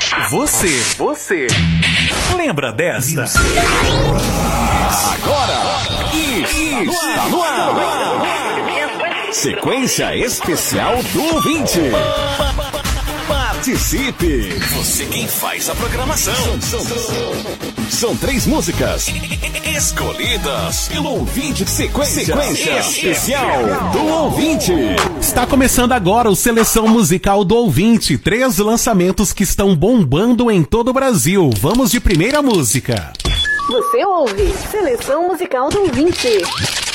Você. Lembra desta? Agora, está no ar. Sequência especial do ouvinte. Participe! Você quem faz a programação. São 3 músicas escolhidas pelo ouvinte. Sequência especial do ouvinte. Está começando agora o Seleção Musical do Ouvinte. 3 lançamentos que estão bombando em todo o Brasil. Vamos de primeira música. Você ouve Seleção Musical do Ouvinte.